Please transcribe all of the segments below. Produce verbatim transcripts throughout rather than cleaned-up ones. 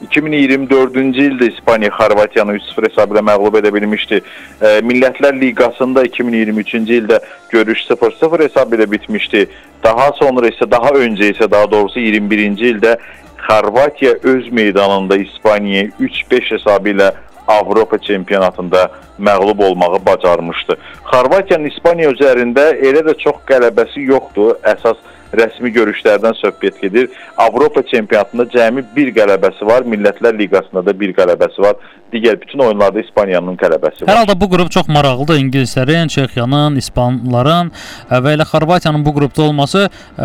iki min iyirmi dördüncü ildə İspaniya Xorvatiyanı üç sıfır hesabı ilə məğlub edə bilmişdi. Millətlər Liqasında iki min iyirmi üçüncü ildə görüş sıfır sıfır hesabı ilə bitmişdi. Daha sonra isə, daha öncə isə daha doğrusu iyirmi birinci ildə Xorvatiya öz meydanında İspaniyaya üç beş hesabı ilə Avropa çempionatında məğlub olmağı bacarmışdı. Xorvatiyanın İspaniya üzərində elə də çox qələbəsi yoxdur. Əsas rəsmi görüşlərdən söhbət gedir. Avropa çempionatında cəmi bir qələbəsi var. Millətlər Liqasında da bir qələbəsi var. Digər bütün oyunlarda İspaniyanın qələbəsi var. Hər halda bu qrup çox maraqlıdır. İngilislərin, Çexiyanın, İspanların və elə Xorvatiyanın bu qrupda olması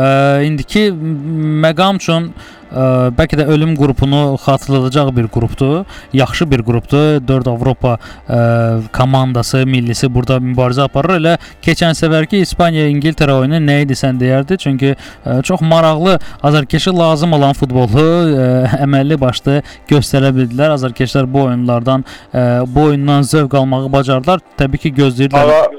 indiki məqam üçün bəlkə də ölüm qrupunu xatırladacaq bir qrupdur. Yaxşı bir qrupdur. dörd Avropa komandası, millisi burada mübarizə aparır. Elə keçən səfərki İspaniya-İngiltərə oyunu nə idi sən deyərdi? Çünki çox maraqlı, azarkeşə lazım olan futbolu əməlli başlı göstərə bildilər. Azarkeşlər bu oyunlardan, bu oyundan zövq almağı bacardılar. Təbii ki, gözləyirdilər.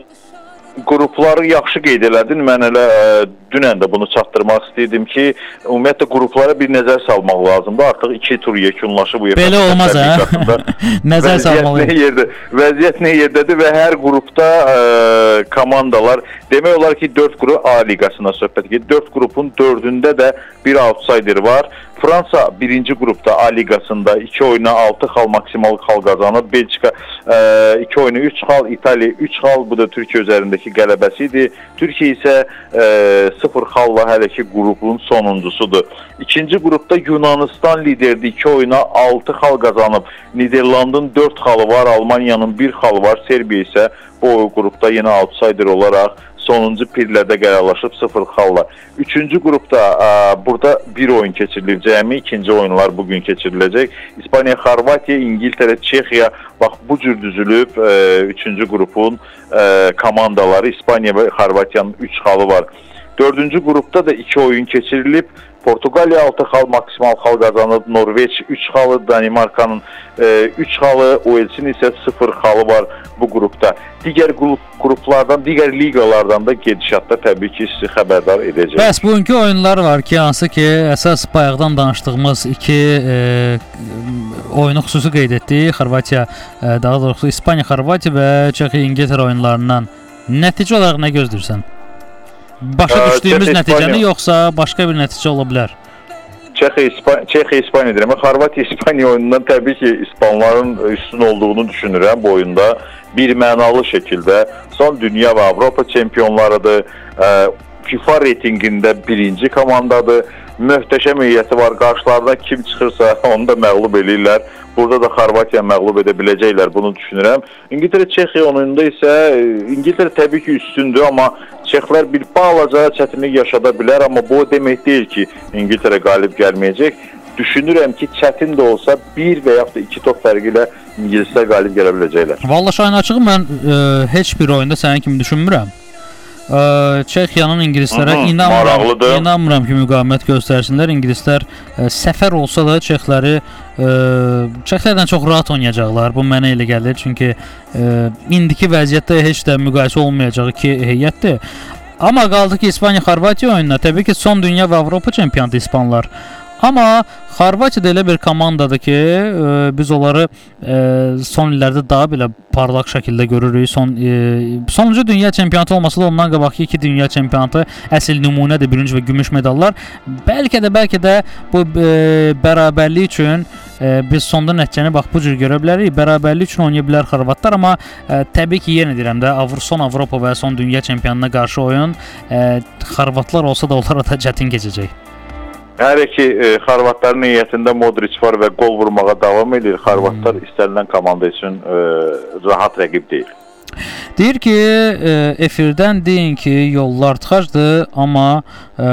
Qrupları yaxşı qeyd elədin. Mən elə ə, dünən də bunu çatdırmaq istəyirdim ki, ümumiyyətlə qruplara bir nəzər salmaq lazımdır. Artıq iki tur yekunlaşıb bu belə olmaz hə? Nəzər salmaq yerdə, vəziyyət nə yerdədir və hər qrupda ə, komandalar, demək olar ki, dörd qrup A liqasına söhbət gedir. dörd qrupun dördündə də bir outsider var. Fransa birinci qrupda A liqasında iki oyuna altı xal maksimal xal qazanıb. Belçika ə, iki oyuna üç xal, İtaliya üç xal, bu da Türkiyə üzərindəki qələbəsi idi. Türkiyə isə ə, sıfır xalla hələ ki qrupun sonuncusudur. İkinci qrupda Yunanistan liderdir, iki oyuna altı xal qazanıb. Niderlandın dörd xalı var, Almaniyanın bir xalı var. Serbiya isə bu qrupda yenə outsider olaraq sonuncu pirlərdə qərarlaşıb sıfır xalla. Üçüncü qrupda ə, burada bir oyun keçirilir cəmi, ikinci oyunlar bugün keçiriləcək. İspaniya, Xorvatiya, İngiltərə, Çexiya bax bu cür düzülüb ə, üçüncü qrupun ə, komandaları. İspaniya və Xorvatiyanın üç xalı var. Dördüncü qrupda da iki oyun keçirilib. Portuqaliya altı xal maksimal xal qazanıb, Norveç üç xalı, Danimarkanın üç xalı, Uelsin isə sıfır xalı var bu qrupda. Digər qruplardan, digər liqalardan da gedişatda təbii ki sizi xəbərdar edəcək. Bəs bugünkü oyunlar var ki, hansı ki əsas bayaqdan danışdığımız iki e, oyunu xüsusi qeyd etdik. Xorvatiya, e, daha doğrusu İspaniya, Xorvatiya və Çexiya, İngiltərə oyunlarından nəticə olaraq nə gözləyirsən? Başa düşdüyümüz nəticəni yoxsa başqa bir nəticə ola bilər? Çexiya, İspaniya deyirəm. Xorvatiya, İspaniya oyunundan təbii ki İspanların üstün olduğunu düşünürəm bu oyunda. Bir mənalı şəkildə son dünya və Avropa çempionlarıdır. FIFA reytingində birinci komandadır. Möhtəşəm heyəti var. Qarşılarına kim çıxırsa onu da məğlub eləyirlər. Burada da Xorvatiya məğlub edə biləcəklər, bunu düşünürəm. İngiltərə, Çexiya oyununda isə İngiltərə təbii ki üstündür, amma Çexlər bir balaca çətinlik yaşada bilər, amma bu demək deyil ki İngiltərə qalib gəlməyəcək. Düşünürəm ki çətin də olsa bir və yaxud da iki top fərqi ilə İngilislər qalib gələ biləcəklər. Vallahi şahin açığı mən e, heç bir oyunda sənin kimi düşünmürəm. Çexiyanın İngilislərə inanmıram, inanmıram ki müqavimət göstərsinlər. İngilislər ə, səfər olsa da Çexləri ə, Çexlərdən çox rahat oynayacaqlar. Bu mənə elə gəlir. Çünki ə, indiki vəziyyətdə heç də müqayisə olmayacağı ki heyətdir. Amma qaldı ki İspaniya Xorvatiya oyununa, təbii ki son dünya və Avropa çempionatı İspanlar. Amma Xorvatiya da elə bir komandadır ki, e, biz onları e, son illərdə daha belə parlaq şəkildə görürük. Son e, sonuncu dünya çempionatı olmasa da ondan qabaqki iki dünya çempionatı əsl nümunədir, bürünc və gümüş medallar. Bəlkə də bəlkə də bu e, bərabərlik üçün e, biz sonda nəticəni bax bu cür görə bilərik. Bərabərlik üçün oynaya bilər xorvatlar, amma e, təbii ki yenə deyirəm də Avro son Avropa və son dünya çempionatına qarşı oyun e, xorvatlar olsa da onlara da çətin keçəcək. Hər iki e, xorvatların niyyətində Modric var və qol vurmağa davam edir. Xorvatlar hmm. istənilən komanda üçün e, rahat rəqib deyil. Deyir ki, e, efirdən deyin ki, yollar tıxacdır, amma e,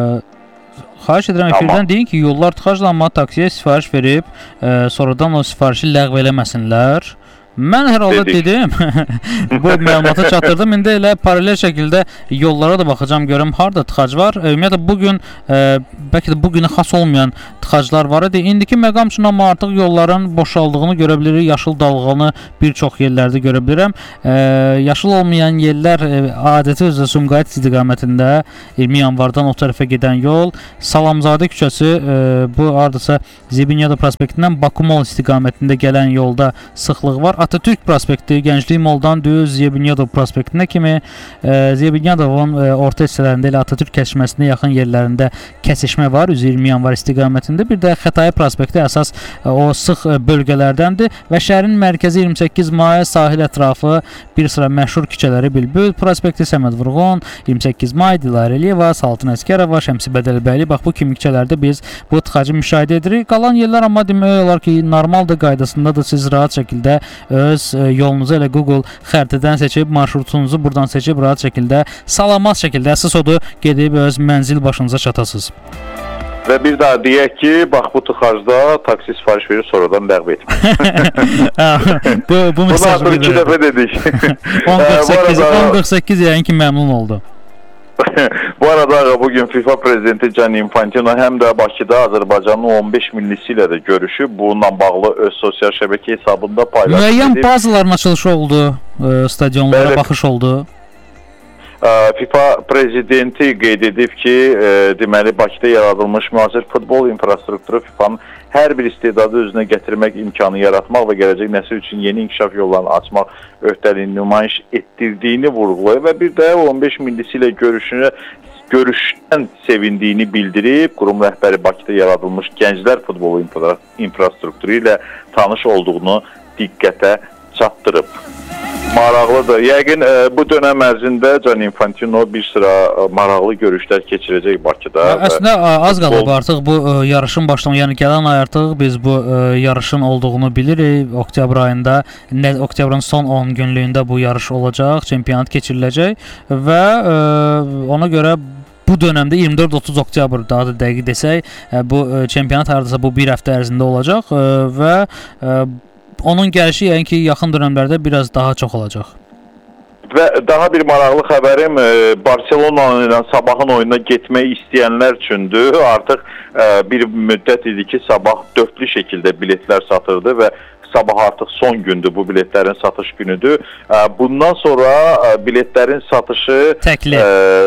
xahiş edirəm efirdən amma. deyin ki, yollar tıxacdır, amma taksiyə sifariş verib, e, sonradan o sifarişi ləğv eləməsinlər. Mən hər halda Dedik. dedim, bu məlumatı çatdırdım. İndi elə paralel şəkildə yollara da baxacağam, görüm harda tıxac var. Ümumiyyətlə bu gün e, bəlkə də bu günə xas olmayan tıxaclar var idi. İndiki məqam üçün amma artıq yolların boşaldığını görə bilirik. Yaşıl dalğanı bir çox yerlərdə görə bilirəm. E, yaşıl olmayan yerlər e, adəti üzrə Sumqayıt istiqamətində iyirmi yanvardan o tərəfə gedən yol, Salamzadə küçəsi e, bu hardasa Zibinyada prospektindən Bakumol istiqamətində gələn yolda sıxlıq var. Atatürk prospekti Gənclik Moldan düz Zibinyadov prospektinə kimi e, Zibinyadovun e, orta hissələrində elə Atatürk kəsişməsinə yaxın yerlərində kəsişmə var iyirmi yanvar istiqamətində. Bir də Xətai prospekti əsas e, o sıx e, bölgələrdəndir və şəhərin mərkəzi iyirmi səkkiz may, sahil ətrafı bir sıra məşhur küçələri Bülbül prospekti, Səməd Vurğun, iyirmi səkkiz may, Dilarə Əliyeva, Saltın Əsgərova, Şəmsi Bədəlbəyli. Bax bu kimi küçələrdə biz bu tıxacı müşahidə edirik. Qalan yerlər amma demək olar ki, normaldır, qaydasındadır. Siz rahat şəkildə öz yolunuzu elə Google xəritədən seçib, marşrutunuzu buradan seçib rahat şəkildə, salamat şəkildə, əsas odur, gedib öz mənzil başınıza çatasınız. Və bir daha deyək ki, bax bu tıxacda taksi sifariş verir, sonradan ləğv etmir. bu bu mesajı Bunu iki dəfə dedik. on qırx səkkiz yəqin ki, məmnun oldu. Bu arada bugün FIFA prezidenti Gianni Infantino həm də Bakıda Azərbaycanın on beş millisi ilə də görüşüb. Bununla bağlı öz sosial şəbəkə hesabında paylaşdı. Müəyyən bazıların açılışı oldu, stadionlara baxış oldu. FIFA prezidenti qeyd edib ki, deməli Bakıda yaradılmış müasir futbol infrastrukturu FIFA'nın hər bir istedadı özünə gətirmək imkanı yaratmaq və gələcək nəsil üçün yeni inkişaf yollarını açmaq öhdəliyini nümayiş etdirdiyini vurğulayıb və bir də on beş millisi ilə görüşünü görüşdən sevindiyini bildirib. Qurum rəhbəri Bakıda yaradılmış gənclər futbolu infrastrukturu ilə tanış olduğunu diqqətə çatdırıb. Maraqlıdır. Yəqin e, bu dönəm ərzində Gianni Infantino bir sıra e, maraqlı görüşlər keçirəcək Bakıda. Əslində az qalıb artıq bu e, yarışın başlaması. Yəni gələn ay artıq biz bu e, yarışın olduğunu bilirik. Oktyabr ayında, nə, oktyabrın son on günlüyündə bu yarış olacaq, çempionat keçiriləcək və e, ona görə bu dönəmdə iyirmi dörd otuz oktyabr, daha da dəqiq desək, e, bu e, çempionat hardasa bu bir həftə ərzində olacaq e, və e, onun gəlişi yəni ki, yaxın dönəmlərdə biraz daha çox olacaq. Və daha bir maraqlı xəbərim Barselona ilə Sabahın oyununa getmək istəyənlər üçündür. Artıq bir müddət idi ki, Sabah dördlü şəkildə biletlər satırdı və Sabah artıq son gündür, bu biletlərin satış günüdür. Bundan sonra biletlərin satışı təkli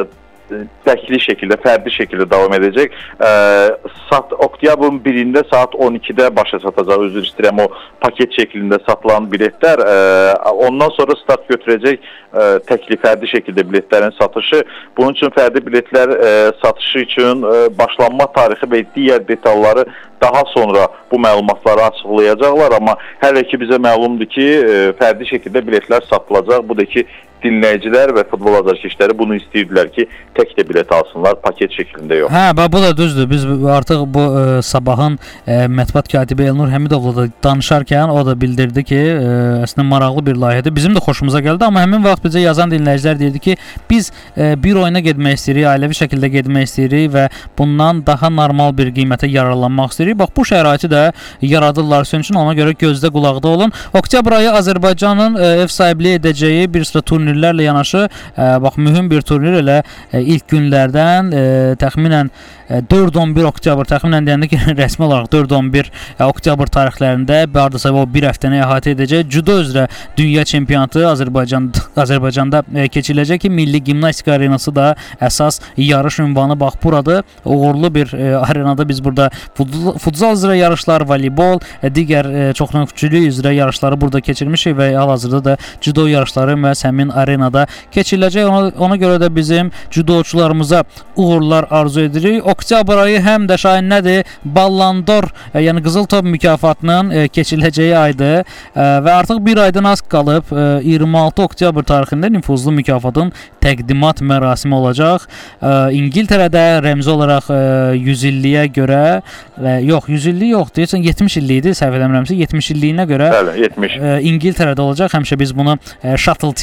təkli şəkildə, fərdi şəkildə davam edəcək. E, sat, oktyabrın birində saat on ikidə başa çatacaq, özür istəyirəm, o paket şəklində satılan biletlər. E, ondan sonra start götürəcək e, təkli, fərdi şəkildə biletlərin satışı. Bunun üçün fərdi biletlər e, satışı üçün e, başlanma tarixi və digər detalları daha sonra bu məlumatları açıqlayacaqlar. Amma hələ ki bizə məlumdur ki, e, fərdi şəkildə biletlər satılacaq. Bu da ki, dinləyicilər və futbol azarkeşləri bunu istəyirdilər ki, tək də bilet alsınlar, paket şəklində yox. Hə, bu da düzdür. Biz artıq bu e, Sabahın e, mətbuat katibi Elnur Həmidovla da danışarkən o da bildirdi ki, e, əslində maraqlı bir layihədir. Bizim də xoşumuza gəldi, amma həmin vaxt bizə yazan dinləyicilər deyirdi ki, biz e, bir oyuna getmək istəyirik, ailəvi şəkildə getmək istəyirik və bundan daha normal bir qiymətə yararlanmaq istəyirik. Bax, bu şəraiti də yaradırlar sizin üçün, ona görə gözdə qulaqda olun. Oktyabr ayı Azərbaycanın e, ev sahibliyi edəcəyi bir sıra turnirlərlə yanaşı, e, bax, mühüm bir turnir elə e, ilk günlərdən e, təxminən dörd on bir oktyabr, təxminən deyəndə ki, rəsmi olaraq dörd on bir oktyabr tarixlərində hardasa o bir həftəni əhatə edəcək judo üzrə dünya çempionatı Azərbaycanda Azərbaycanda keçiriləcək ki, Milli Gimnastika Arenası da əsas yarış ünvanı bax buradır. Uğurlu bir e, arenada biz burada futsal üzrə yarışlar, voleybol, e, digər e, çoxnövçülük üzrə yarışları burada keçirmişik və hal-hazırda da judo yarışları məhz həmin arenada keçiriləcək. Ona, ona görə də bizim judoçularımıza uğurlar arzu edirik. Oktyabr ayı həm də şahin nədir? Ballandor, e, yəni Qızıl Top mükafatının e, keçiriləcəyi aydır e, və artıq bir aydan az qalıb e, iyirmi altı oktyabr tarixində nüfuzlu mükafatın təqdimat mərasimi olacaq. E, İngiltərədə rəmzi olaraq e, yüz illiyə görə, e, yox yüz illik yox, deyirsən yetmiş illik idi, səhv eləmirəmsə yetmiş illiyinə görə Bəli, yetmiş. E, İngiltərədə olacaq. Həmişə biz bunu e, Shuttle teatrında,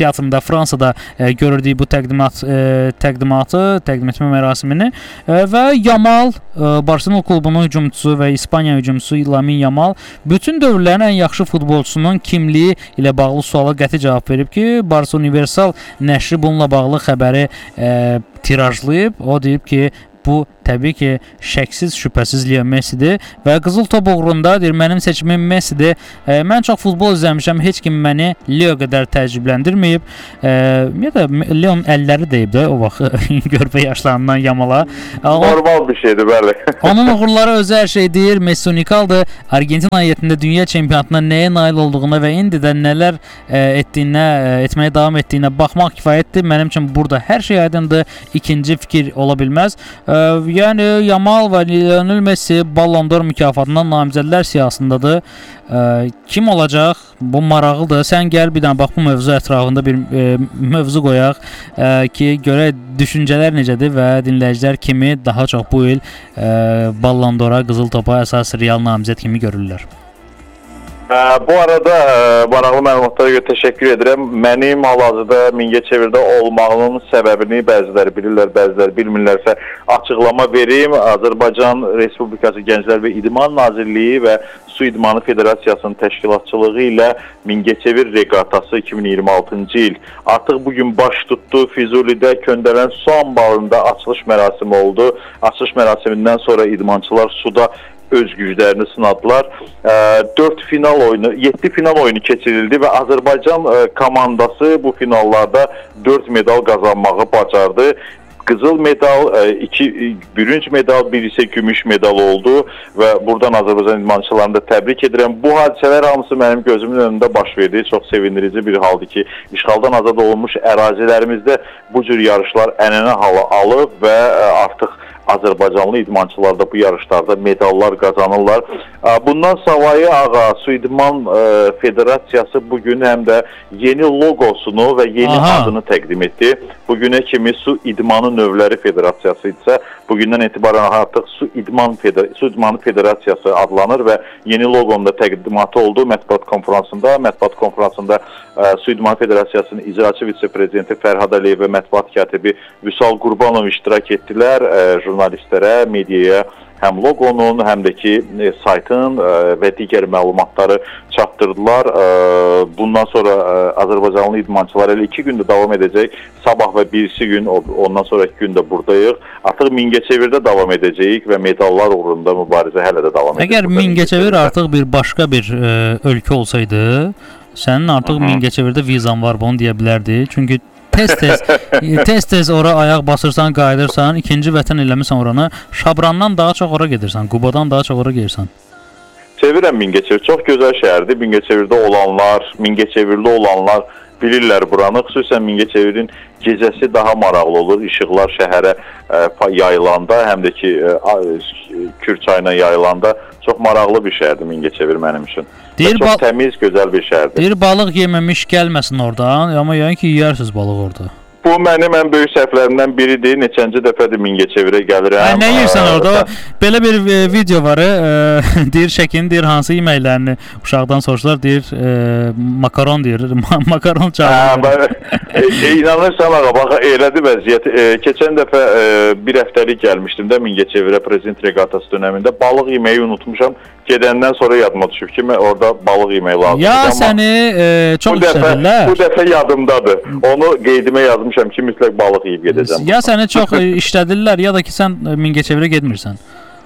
Fransada e, görürdük bu təqdimat e, təqdimatı, təqdim etmə mərasimini e, və Yamal, e, Barcelona klubunun hücumçusu və İspaniya hücumçusu Lamine Yamal bütün dövrlərin ən yaxşı futbolçusunun kimliyi ilə bağlı suala qəti cavab verib ki, Barça Universal nəşri bununla bağlı xəbəri e, tirajlayıb. O deyib ki, bu təbii ki, şəksiz, şübhəsiz Lionel Messidir və qızıl top uğrunda deyir, mənim seçimim Messidir. E, mən çox futbol izləmişəm, heç kim məni Leo qədər təəccübləndirməyib. E, ya da Leon əlləri deyib də o vaxt görpə yaşlarından Yamala. Normal bir şeydir, bəli. Onun uğurları özü hər şey deyir. Messi unikaldır. Argentina heyətində dünya çempionatına nəyə nail olduğuna və indi də nələr e, etdiyinə, e, etməyə davam etdiyinə baxmaq kifayətdir. Mənim üçün burada hər şey aydındır. İkinci fikir ola bilməz. E, Yəni Yamal və Lionel Messi Ballon d'Or mükafatından namizədlər siyahısındadır. E, kim olacaq? Bu maraqlıdır. Sən gəl bir dənə bax bu mövzu ətrafında bir e, mövzu qoyaq e, ki, görək düşüncələr necədir və dinləyicilər kimi daha çox bu il e, Ballon d'Ora, qızıl topa əsas real namizəd kimi görürlər. Bu arada maraqlı məlumatlara görə təşəkkür edirəm. Mənim hal-hazırda Mingəçevirdə olmağımın səbəbini bəziləri bilirlər, bəziləri bilmirlərsə açıqlama verim. Azərbaycan Respublikası Gənclər və İdman Nazirliyi və Su İdmanı Federasiyasının təşkilatçılığı ilə Mingəçevir reqatası iki min iyirmi altıncı il artıq bugün baş tutdu. Füzulidə Köndələn su anbarında açılış mərasimi oldu. Açılış mərasimindən sonra idmançılar suda öz güclərini sınadılar. dörd final oyunu, yeddi final oyunu keçirildi və Azərbaycan komandası bu finallarda dörd medal qazanmağı bacardı. Qızıl medal, iki bürünc medal, bir isə gümüş medal oldu və buradan Azərbaycan idmançılarını da təbrik edirəm. Bu hadisələr hamısı mənim gözümün önündə baş verdi. Çox sevindirici bir haldır ki, işğaldan azad olunmuş ərazilərimizdə bu cür yarışlar ənənə halı alıb və artıq Azərbaycanlı idmançılar da bu yarışlarda medallar qazanırlar. Bundan savayı Ağa Su İdman Federasiyası bugün həm də yeni logosunu və yeni Aha. adını təqdim etdi. Bugünə kimi Su İdmanı Növləri Federasiyası isə bugündən etibarən artıq Su İdman Feder Su İdmanı Federasiyası adlanır və yeni logonun da təqdimatı oldu mətbuat konfransında. Mətbuat konfransında Su İdmanı Federasiyasının icraçı vitse-prezidenti Fərhad Əliyev və mətbuat katibi Vüsal Qurbanov iştirak etdilər. Jurnalistlərə, mediaya həm logonun, həm də ki e, saytın e, və digər məlumatları çatdırdılar. E, bundan sonra e, Azərbaycanlı idmançılar elə iki gündə davam edəcək. Sabah və birisi gün, ondan sonraki gündə buradayıq. Artıq Mingəçevirdə davam edəcəyik və medallar uğrunda mübarizə hələ də davam edəcək. Əgər Mingəçevir artıq bir başqa bir e, ölkə olsaydı, sənin artıq Mingəçevirdə vizan var, bunu deyə bilərdi. Çünki tez-tez tez-tez ora ayaq basırsan, qayıdırsan, ikinci vətən eləmirsən oranı. Şabrandan daha çox ora gedirsən, Qubadan daha çox ora gelirsən. Sevirəm Mingəçevir. Çox gözəl şəhərdir. Mingəçevirdə olanlar, Mingəçevirdə olanlar bilirlər buranı. Xüsusən Mingəçevirin gecəsi daha maraqlı olur. İşıqlar şəhərə ə, yayılanda, həm də ki ə, Kür çayına yayılanda çox maraqlı bir şəhərdir Mingəçevir mənim üçün. Deyir, çox təmiz, gözəl bir şəhərdir. Deyir, balıq yeməmiş gəlməsin oradan, amma yəni ki, yeyərsiniz balıq orada. Bu mənim ən böyük səhvlərimdən biridir. Neçənci dəfədir Mingəçevirə gəlirəm. Hə, nə yeyirsən orada? O, belə bir e, video var. E, deyir şəkilin, deyir hansı yeməklərini uşaqdan soruşlar, deyir e, makaron deyir. Makaron çağırır. Hə, e, inanırsan ağa, bax elədi vəziyyət. E, keçən dəfə e, bir həftəlik gəlmişdim də Mingəçevirə prezident reqatası dönəmində. Balıq yeməyi unutmuşam. Gedəndən sonra yadıma düşüb ki, orada balıq yemək lazımdır. Ya amma səni e, çox istədirlər. Bu dəfə yadımdadır. Onu qeydimə yazmışam ki, mütləq balıq yeyib gedəcəm. Ya səni çox işlədirlər, ya da ki, sən Mingəçevirə getmirsən.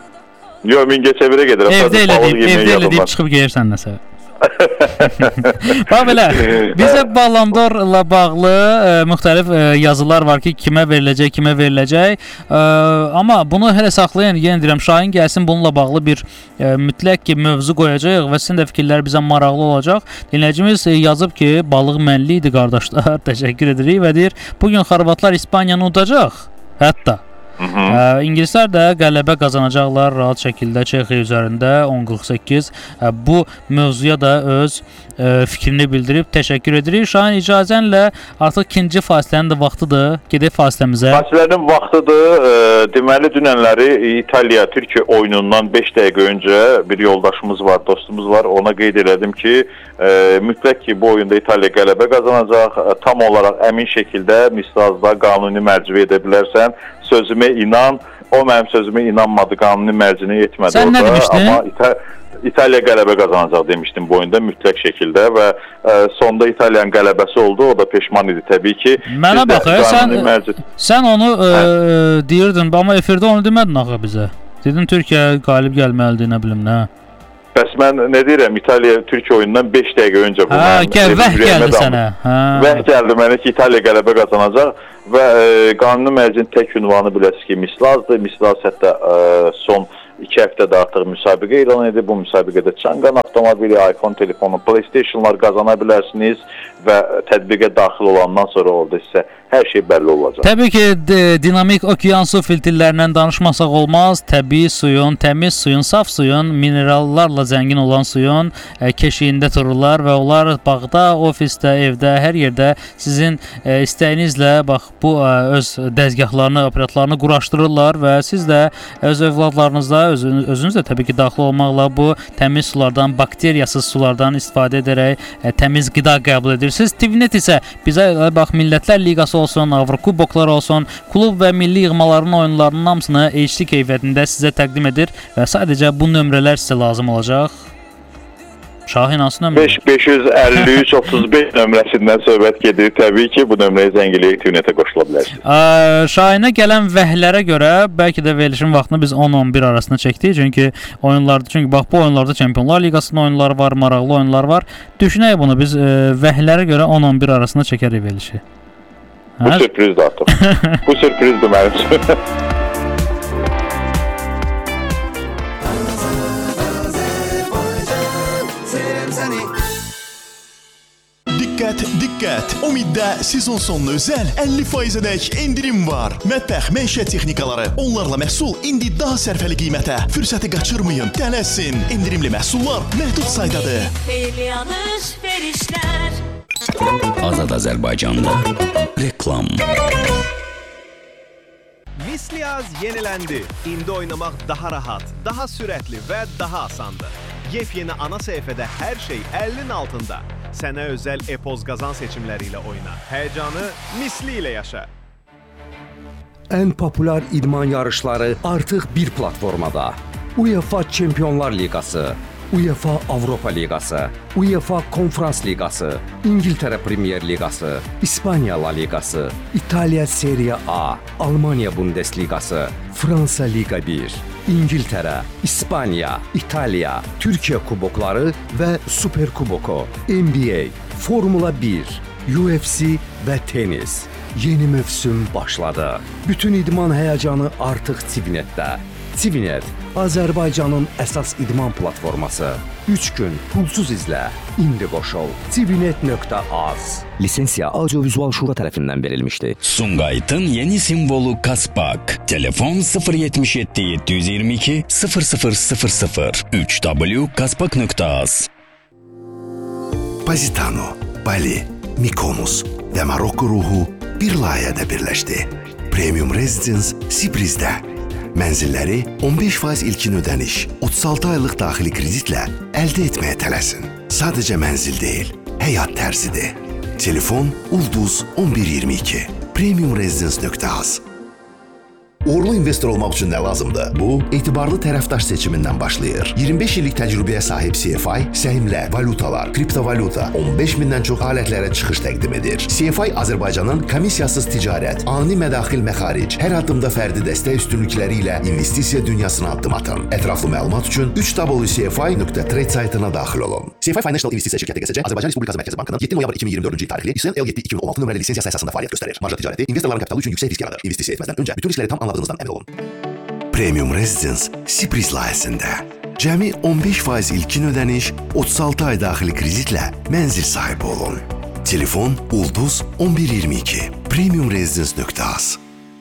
Yox, Mingəçevirə gedirəm. Evdə elə deyib, evdə elə deyib çıxıb gəlirsən nəsə. Bax belə, bizə Ballon d'Orla bağlı e, müxtəlif e, yazılar var ki, kimə veriləcək, kimə veriləcək. E, amma bunu hələ saxlayın, yenə deyirəm, Şahin gəlsin, bununla bağlı bir e, mütləq ki, mövzu qoyacaq və sizin də fikirlər bizə maraqlı olacaq. Dinləyicimiz e, yazıb ki, balıq mənli idi qardaşlar, təşəkkür edirik və deyir, bugün Xorvatlar İspaniyanı udacaq, hətta. Ə, İngilislər də qələbə qazanacaqlar rahat şəkildə Çexiya üzərində on qırx səkkiz. Ə, bu mövzuya da öz ə, fikrini bildirib təşəkkür edirik. Şahin, icazənlə artıq ikinci fasilənin də vaxtıdır. Gedək fasiləmizə. Fasilənin vaxtıdır. E, deməli dünənləri İtaliya Türkiyə oyunundan beş dəqiqə öncə bir yoldaşımız var, dostumuz var. Ona qeyd elədim ki, e, mütləq ki bu oyunda İtaliya qələbə qazanacaq. E, tam olaraq əmin şəkildə misrazda qanuni mərcivə edə bilərsən. Sözümə inan, o mənim sözümə inanmadı, qanuni mərcini etmədi. Sən orada. Nə demişdin? Amma İta İtaliya qələbə qazanacaq demişdim bu oyunda mütləq şəkildə və ə, sonda İtaliyanın qələbəsi oldu, o da peşman idi təbii ki. Mənə bax, sən, mərci... sən onu ə, deyirdin, amma efirdə onu demədin axı bizə. Dedin Türkiyə qalib gəlməlidir, nə bilim nə. Bəs mən nə deyirəm, İtaliya Türkiyə oyunundan beş dəqiqə öncə bu. Hə, gəl, vəh gəldi sənə. Hə. Vəh gəldi mənə ki, İtaliya qələbə qazanacaq və e, qanuni mərcinin tək ünvanı biləsiz ki, Mislazdır. Mislaz hətta e, son iki həftədə artıq müsabiqə elan edib. Bu müsabiqədə Çanqan avtomobili, iPhone telefonu, PlayStation'lar qazana bilərsiniz və tətbiqə daxil olandan sonra orada sizə hər şey bəlli olacaq. Təbii ki, dinamik okean su filtrlərindən danışmasaq olmaz. Təbii suyun, təmiz suyun, saf suyun, minerallarla zəngin olan suyun ə, keşiyində dururlar və onlar bağda, ofisdə, evdə, hər yerdə sizin ə, istəyinizlə bax bu ə, öz dəzgahlarını, aparatlarını quraşdırırlar və siz də öz övladlarınızla, öz, özünüz də təbii ki, daxil olmaqla bu təmiz sulardan, bakteriyasız sulardan istifadə edərək ə, təmiz qida qəbul edirsiniz. Tvnet isə bizə bax Millətlər Liqası olsun, Avrokuboklar olsun, klub və milli yığmaların oyunlarının hamısını H D keyfiyyətində sizə təqdim edir və sadəcə bu nömrələr sizə lazım olacaq. Şahin, hansı nömrə? beş yüz əlli üç otuz beş nömrəsindən söhbət gedir. Təbii ki, bu nömrəyə zəng eləyib Tvnetə qoşula bilərsiniz. Ə, Şahinə gələn vəhlərə görə bəlkə də verilişin vaxtını biz on on bir arasında çəkdik. Çünki oyunlarda, çünki bax bu oyunlarda Çempionlar Liqasının oyunları var, maraqlı oyunlar var. Düşünək bunu biz ə, vəhlərə görə on on bir arasında çəkərik verilişi. Bu hə? Sürprizdir artıq. Bu sürprizdir mənim üçün. Diqqət, diqqət! Umiddə sezon sonuna özəl əlli faizədək endirim var. Mətbəx, məişət texnikaları, onlarla məhsul indi daha sərfəli qiymətə. Fürsəti qaçırmayın, tələsin. Endirimli məhsullar məhdud saydadır. Xeyli alış-verişlər. Azad Azərbaycanda reklam. Misliyaz yenilendi. İndi oynamaq daha rahat, daha sürətli və daha asandır. Yepyeni ana səhifədə hər şey əlinin altında. Sənə özəl e-poz qazan seçimləri ilə oyna. Həyəcanı Misli ilə yaşa. Ən populyar idman yarışları artıq bir platformada. UEFA Çempionlar Liqası, UEFA Avropa Liqası, UEFA Konferans Liqası, İngiltərə Premier Liqası, İspaniya La Liqası, İtaliya Serie A, Almaniya Bundesliqası, Fransa Liqa bir, İngiltərə, İspaniya, İtaliya, Türkiyə kubokları və Super Kuboku, N B A, Formula bir, U F C və tenis. Yeni mövsüm başladı. Bütün idman həyəcanı artıq Tvnetdə. Tvnet, Azərbaycanın əsas idman platforması. üç gün pulsuz izlə. İndi qoşul. tvnet nöqtə az. Lisensiya Audiovizual Şura tərəfindən verilmişdi. Sumqayıtın yeni simvolu Kaspak. Telefon sıfır yetmiş yeddi yeddi yüz iyirmi iki sıfır sıfır sıfır sıfır üç w kaspak nöqtə az. Positano, Bali, Mykonos və Marokko ruhu bir layihədə birləşdi. Premium Residence Sibrizdə. Mənzilləri on beş faiz ilkin ödəniş, otuz altı aylıq daxili kreditlə əldə etməyə tələsin. Sadəcə mənzil deyil, həyat tərzidir. Telefon Ulduz on bir iyirmi iki. Premium Residence nöqtə az. Uğurlu investor olmaq üçün nə lazımdır? Bu, etibarlı tərəfdaş seçimindən başlayır. iyirmi beş illik təcrübəyə sahib C F I, səhmlər, valutalar, kriptovalyuta, on beş mindən çox alətlərə çıxış təqdim edir. C F I Azərbaycanın komissiyasız ticarət, ani mədaxil məxaric, hər addımda fərdi dəstək üstünlükləri ilə investisiya dünyasına addım atın. Ətraflı məlumat üçün üç w c f i nöqtə trade saytına daxil olun. C F I Financial İnvestisiya şirkəti G S C Azərbaycan Respublikası Mərkəzi Bankının yeddi noyabr iki min iyirmi dördüncü il tarixli İSL L yeddi iki min on altı nömrəli lisensiyası əsasında fəaliyyət göstərir. Marja ticarəti investorların kapitalı üçün yüksək risk yaradır. İnvestisiya etməzdən öncə bütün riskləri tam anladığınızdan əmin olun. Premium Residence Sibris layihəsində cəmi on beş faiz ilkin ödəniş, otuz altı ay daxili kreditlə mənzil sahibi olun. Telefon Ulduz on bir iyirmi iki. Premium Residence nöqtə az.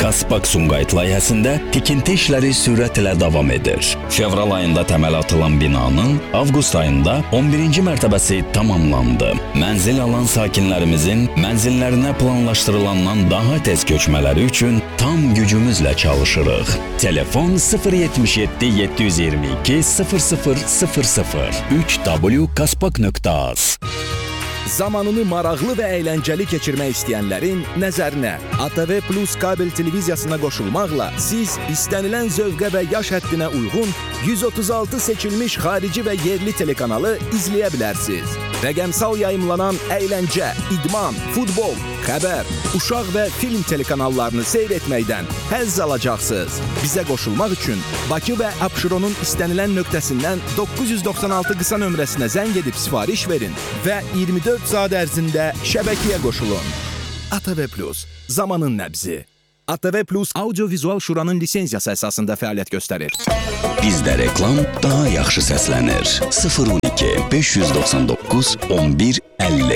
Kaspak Sumqayıt layihəsində tikinti işləri sürətlə davam edir. Fevral ayında təməl atılan binanın avqust ayında on birinci mərtəbəsi tamamlandı. Mənzil alan sakinlərimizin mənzillərinə planlaşdırılandan daha tez köçmələri üçün tam gücümüzlə çalışırıq. Telefon sıfır yetmiş yeddi yeddi yüz iyirmi iki sıfır sıfır sıfır sıfır üç w kaspak nöqtə az. Zamanını maraqlı və əyləncəli keçirmək istəyənlərin nəzərinə A T V Plus kabel televiziyasına qoşulmaqla siz istənilən zövqə və yaş həddinə uyğun yüz otuz altı seçilmiş xarici və yerli telekanalı izləyə bilərsiniz. Rəqəmsal yayımlanan əyləncə, idman, futbol, xəbər, uşaq və film telekanallarını seyr etməkdən həzz alacaqsınız. Bizə qoşulmaq üçün Bakı və Abşeronun istənilən nöqtəsindən doqquz yüz doxsan altı qısa nömrəsinə zəng edib sifariş verin və iyirmi dörd saat ərzində şəbəkəyə qoşulun. A T V Plus, zamanın nəbzi. A T V Plus Audio-Vizual Şuranın lisenziyası əsasında fəaliyyət göstərir. Bizdə reklam daha yaxşı səslənir. sıfır on iki beş yüz doxsan doqquz on bir əlli.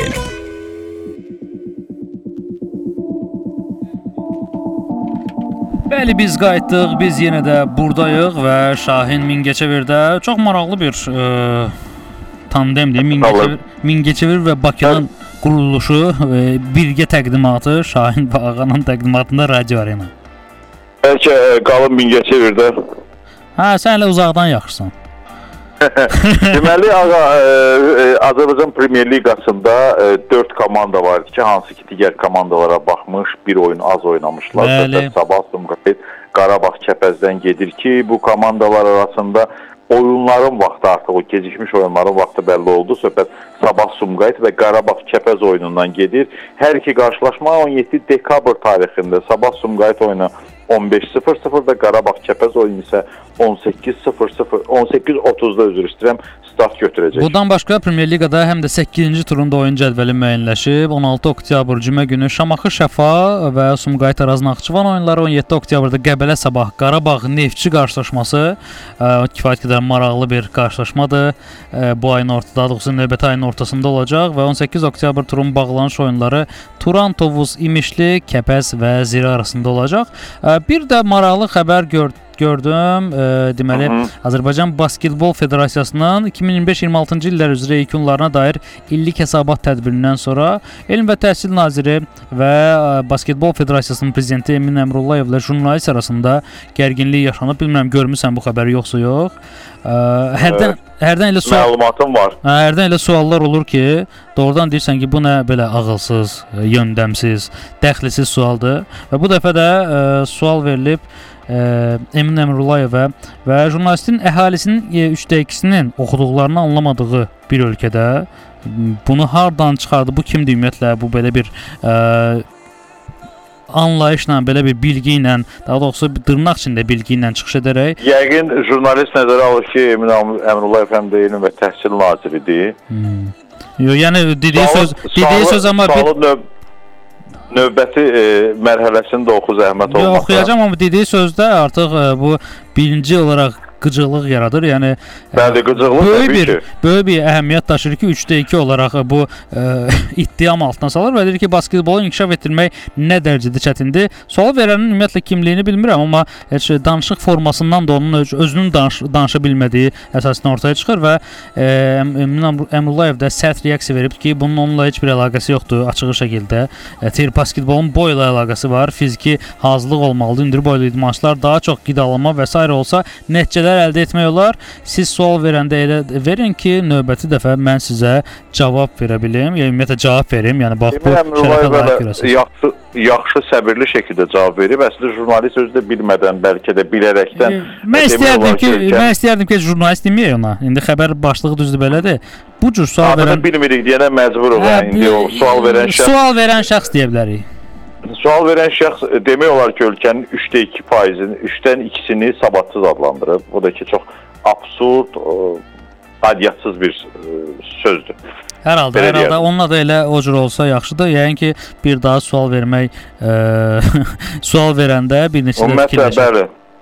Bəli, biz qayıtdıq, biz yenə də buradayıq və Şahin Mingəçevirdə çox maraqlı bir e, tandemdir. Mingəçevir, Mingəçevir və Bakının quruluşu və birgə təqdimatı Şahin və Ağanın təqdimatında Radio Arena. Bəlkə qalın Mingəçevirdə. Hə, sən elə uzaqdan yaxşısan. Deməli, ağa, e, Azərbaycan Premyer Liqasında e, dörd komanda var ki, hansı ki digər komandalara baxmış, bir oyun az oynamışlar. Bəli. Sabah Sumqayıt Qarabağ Kəpəzdən gedir ki, bu komandalar arasında oyunların vaxtı artıq, o gecikmiş oyunların vaxtı bəlli oldu. Söhbət Sabah Sumqayıt və Qarabağ Kəpəz oyunundan gedir. Hər iki qarşılaşma on yeddi dekabr tarixində. Sabah Sumqayıt oyunu on beş sıfır sıfırda, Qarabağ Kəpəz oyunu isə on səkkiz sıfır sıfır, on səkkiz otuzda üzr istəyirəm, start götürəcək. Bundan başqa Premyer Liqada həm də səkkizinci turunda oyun cədvəli müəyyənləşib. on altı oktyabr cümə günü Şamaxı Şəfa və Sumqayıt Araz Naxçıvan oyunları, on yeddi oktyabrda Qəbələ Sabah Qarabağ Neftçi qarşılaşması kifayət qədər maraqlı bir qarşılaşmadır. Bu ayın ortada, doğrusu növbəti ayın ortasında olacaq və on səkkiz oktyabr turun bağlanış oyunları Turan, Tovuz, İmişli, Kəpəz və Zira arasında olacaq. Bir də maraqlı xəbər gördüm. gördüm. E, deməli, Hı -hı. Azərbaycan Basketbol Federasiyasının iki min iyirmi beş iyirmi altıncı illər üzrə yekunlarına dair illik hesabat tədbirindən sonra Elm və Təhsil Naziri və Basketbol Federasiyasının prezidenti Emin Əmrullayev ilə jurnalist arasında gərginlik yaşanıb. Bilmirəm, görmüsən bu xəbəri yoxsa yox. E, hərdən evet. Hərdən elə sual məlumatım var. Hə, hərdən elə suallar olur ki, doğrudan deyirsən ki, bu nə belə ağılsız, yöndəmsiz, dəxlisiz sualdır. Və bu dəfə də e, sual verilib e, Emin Əmrullayevə və jurnalistin əhalisinin üçdə ikisinin oxuduqlarını anlamadığı bir ölkədə bunu hardan çıxardı, bu kimdir ümumiyyətlə, bu belə bir e, anlayışla, belə bir bilgi ilə, daha doğrusu dırnaq içində bilgi ilə çıxış edərək. Yəqin jurnalist nəzərə alır ki, Emin Əmrullayev həm də Elm və Təhsil Naziridir. Hmm. Yo, yəni dediyi söz, dediyi söz amma bir növ, növbəti e, mərhələsində oxu zəhmət olmaqda. Yox, oxuyacağam, amma dediyi sözdə artıq e, bu birinci olaraq qıcıqlıq yaradır. Yəni bəli, qıcıqlıq böyük bir ki. böyük bir əhəmiyyət daşıyır ki, üçdə iki olaraq bu e, ittiham altına salır və deyir ki, basketbolu inkişaf etdirmək nə dərəcədə çətindir. Sual verənin ümumiyyətlə kimliyini bilmirəm, amma heç danışıq formasından da onun öz, özünün danış, danışa bilmədiyi əsasında ortaya çıxır və e, Emin Əmrullayev də sərt reaksiya verib ki, bunun onunla heç bir əlaqəsi yoxdur, açıq şəkildə. E, tir basketbolun boyla əlaqəsi var, fiziki hazırlıq olmalıdır. Hündür boylu idmançılar daha çox qidalama və s. olsa nəticələr əldə etmək olar. Siz sual verəndə elə verin ki, növbəti dəfə mən sizə cavab verə bilim, yəni ümumiyyətlə cavab verim. Yəni bax bu şərəfə görəsiniz. Yaxşı, yaxşı səbirli şəkildə cavab verib. Əslində jurnalist özü də bilmədən, bəlkə də bilərəkdən. E, mən istəyərdim ki, ki, mən istəyərdim ki, jurnalist deməyək ona. İndi xəbər başlığı düzdür belədir. Bu cür sual verən bilmirik deyənə məcburuq. Hə, indi o sual verən şəxs sual verən şəxs deyə bilərik. Sual verən şəxs demək olar ki, ölkənin üçdə iki faizini, üçdən ikisini savadsız adlandırıb. O da ki, çox absurd, adiyatsız bir sözdür. Hər halda, hər halda onunla da elə o cür olsa yaxşıdır. Yəni ki, bir daha sual vermək, e, sual verəndə bir neçə də fikirləşir. Bəli.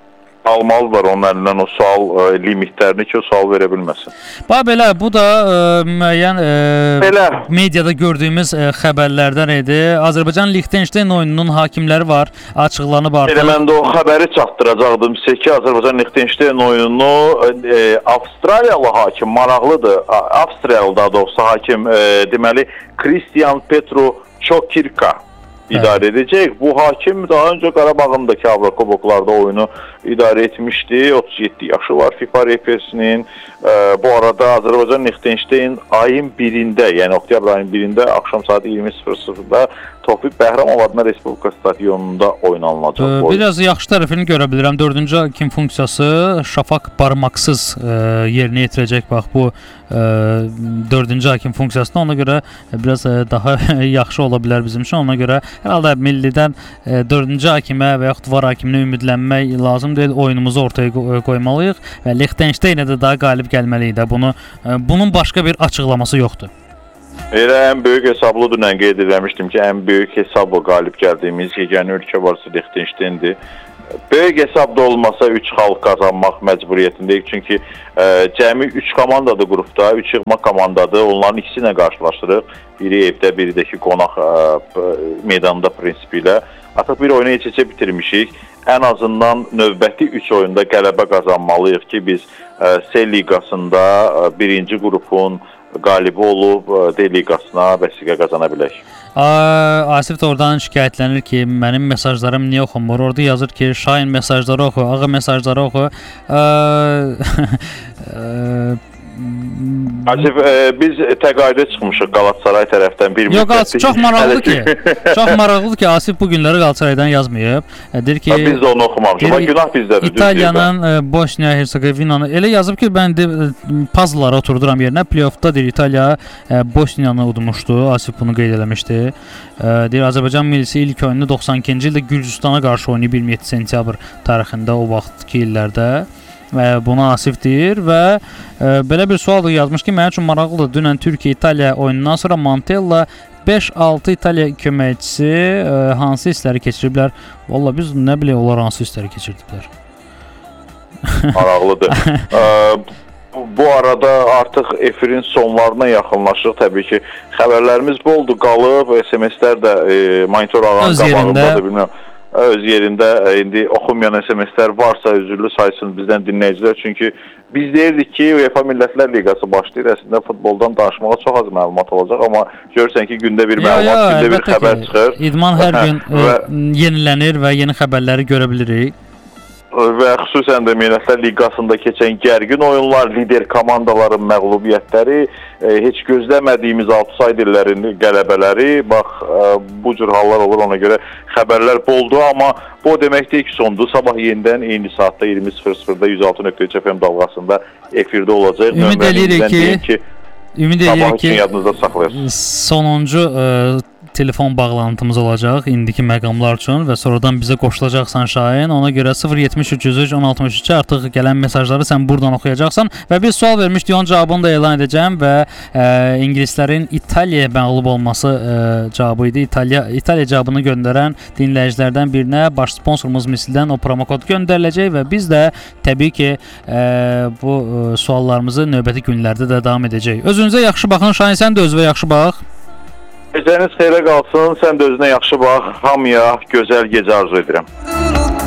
almalılar onun əlindən o sual ə, limitlərini ki, o sual verə bilməsin. Bax belə, bu da ə, müəyyən ə, mediada gördüyümüz ə, xəbərlərdən idi. Azərbaycan-Liechtenstein oyununun hakimləri var, açıqlanıb artıq. Elə mən də o xəbəri çatdıracaqdım sizə ki, Azərbaycan-Liechtenstein oyununu ə, Avstraliyalı hakim, maraqlıdır, Avstriyalı daha doğrusu hakim, ə, deməli, Christian Petru Çokirka idarə edəcək. Bu hakim daha öncə Qarabağın da Avrokuboklarda oyunu idarə etmişdi. otuz yeddi yaşı var FIFA R F S-nin. Bu arada Azərbaycan-Liechtenstein ayın birində, yəni oktyabr ayın birində axşam saat iyirmi sıfır sıfırda Tofiq Bəhramov adına Respublika stadionunda oynanılacaq. Biraz yaxşı tərəfini görə bilirəm. Dördüncü hakim funksiyası Şafaq barmaqsız ə, yerinə yetirəcək. Bax bu ə, dördüncü hakim funksiyasına, ona görə biraz ə, daha yaxşı ola bilər bizim üçün. Ona görə hər halda millidən ə, dördüncü hakimə və yaxud var hakiminə ümidlənmək lazım deyil. Oyunumuzu ortaya qoymalıyıq və Liechtensteinə də daha qalib gəlməliyik də. Bunu ə, bunun başqa bir açıqlaması yoxdur. Elə ən böyük hesablı dünən qeyd etmişdim ki, ən böyük hesabla qalib gəldiyimiz yeganə ölkə varsa Liechtensteindir. Böyük hesabda olmasa üç xal qazanmaq məcburiyyətindəyik. Çünki ə, cəmi üç komandadır qrupda, üç yığma komandadır. Onların ikisi ilə qarşılaşırıq. Biri evdə, biri də ki, qonaq ə, meydanda prinsipi ilə. Artıq bir oyunu heç-heçə bitirmişik. Ən azından növbəti üç oyunda qələbə qazanmalıyıq ki, biz ə, C liqasında ə, birinci qrupun qalibi olub D liqasına vəsiqə qazana bilək. Asif də oradan şikayətlənir ki, mənim mesajlarım niyə oxunmur? Orada yazır ki, Şahin mesajları oxu, Ağa mesajları oxu. Asif, e, biz təqaüdə çıxmışıq Qalatasaray tərəfdən bir müddət. Yox, çox maraqlıdır ki, çox maraqlıdır ki, Asif bu günləri Qalatasaraydan yazmayıb. Deyir ki, ha, biz də onu oxumamışıq. Amma günah bizdədir. İtaliyanın Bosniya-Hersegovinanı elə yazıb ki, mən də puzzle'ları oturduram yerinə. Playoff'da deyir İtaliya Bosniyanı udmuşdu. Asif bunu qeyd eləmişdi. Deyir Azərbaycan millisi ilk oyununu doxsan ikinci ildə Gürcüstana qarşı oynayıb iyirmi yeddi sentyabr tarixində, o vaxtki illərdə. Buna Asif deyir və e, belə bir sual da yazmış ki, mənim üçün maraqlıdır. Dünən Türkiyə-İtaliya oyunundan sonra Montella beş altı İtaliya köməkçisi e, hansı hissləri keçiriblər? Valla biz nə bilək onlar hansı hissləri keçirdiklər. Maraqlıdır. e, bu arada artıq efirin sonlarına yaxınlaşırıq. Təbii ki, xəbərlərimiz boldu, qalıb, S M S-lər də e, monitor ağanın qabağındadır, bilmirəm. Öz yerində indi oxunmayan S M S-lər varsa üzürlü saysın bizdən dinləyicilər. Çünki biz deyirdik ki, UEFA Millətlər Liqası başlayır. Əslində futboldan danışmağa çox az məlumat olacaq, amma görürsən ki, gündə bir məlumat, ya, ya, gündə bir xəbər ki, çıxır. İdman hər gün və, yenilənir və yeni xəbərləri görə bilirik. Və xüsusən də Millətlər Liqasında keçən gərgin oyunlar, lider komandaların məğlubiyyətləri, e, heç gözləmədiyimiz outsiderlərin qələbələri, bax e, bu cür hallar olur, ona görə xəbərlər boldu, amma bu demək deyil ki, sondur. Sabah yenidən eyni saatda iyirmi sıfır sıfırda yüz altı nöqtə üç F M dalğasında efirdə olacaq. Ümid edirik ki, ki ümid edirik ki, yadınızda saxlayırsınız. Sonuncu e, telefon bağlantımız olacaq indiki məqamlar üçün və sonradan bizə qoşulacaqsan Şahin. Ona görə sıfır yetmiş üç yüz üç on altı altmış üç artıq gələn mesajları sən buradan oxuyacaqsan və bir sual vermişdik, onun cavabını da elan edəcəm və e, ingilislərin İtaliyaya məğlub olması e, cavabı idi. İtaliya İtaliya cavabını göndərən dinləyicilərdən birinə baş sponsorumuz Misildən o promokod göndəriləcək və biz də təbii ki e, bu e, suallarımızı növbəti günlərdə də davam edəcək. Özünüzə yaxşı baxın Şahin, sən də özünə yaxşı bax. Gecəniz xeyrə qalsın, sən də özünə yaxşı bax, hamıya gözəl gecə arzu edirəm.